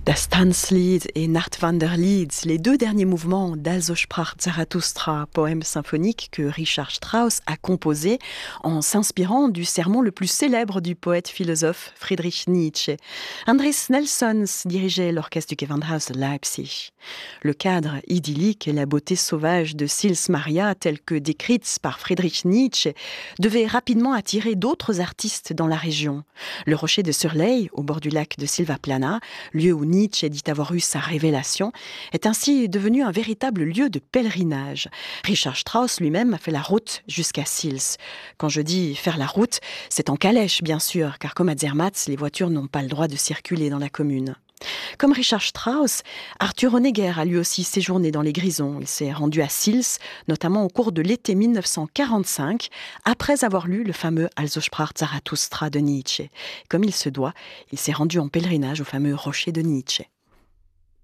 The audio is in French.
Das Tanzlied et Nachtwanderlied, les deux derniers mouvements d'Also sprach Zarathustra, poème symphonique que Richard Strauss a composé en s'inspirant du sermon le plus célèbre du poète-philosophe Friedrich Nietzsche. Andris Nelsons dirigeait l'orchestre du Gewandhaus de Leipzig. Le cadre idyllique et la beauté sauvage de Sils Maria, telle que décrite par Friedrich Nietzsche, devaient rapidement attirer d'autres artistes dans la région. Le rocher de Surley, au bord du lac de Silvaplana, lieu où Nietzsche dit avoir eu sa révélation, est ainsi devenu un véritable lieu de pèlerinage. Richard Strauss lui-même a fait la route jusqu'à Sils. Quand je dis faire la route, c'est en calèche bien sûr, car comme à Zermatt, les voitures n'ont pas le droit de circuler dans la commune. Comme Richard Strauss, Arthur Honegger a lui aussi séjourné dans les Grisons. Il s'est rendu à Sils, notamment au cours de l'été 1945, après avoir lu le fameux Also sprach Zarathustra de Nietzsche. Comme il se doit, il s'est rendu en pèlerinage au fameux rocher de Nietzsche.